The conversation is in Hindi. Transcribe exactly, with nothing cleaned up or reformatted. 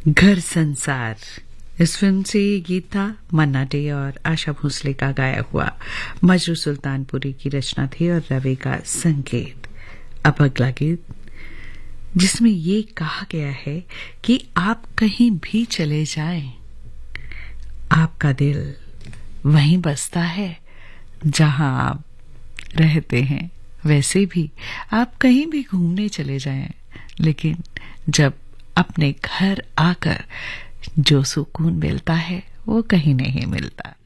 घर संसार इस फिल्म से ये गीत था। मन्ना डे और आशा भोसले का गाया हुआ। मजरू सुल्तानपुरी की रचना थी और रवि का संगीत। अब अगला गीत जिसमें ये कहा गया है कि आप कहीं भी चले जाएं, आपका दिल वहीं बसता है जहां आप रहते हैं। वैसे भी आप कहीं भी घूमने चले जाएं, लेकिन जब अपने घर आकर जो सुकून मिलता है वो कहीं नहीं मिलता।